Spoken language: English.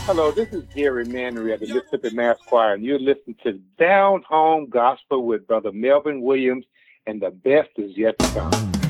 Hello, this is Gary Manry of the Mississippi Mass Choir, and you're listening to Down Home Gospel with Brother Melvin Williams, and the best is yet to come.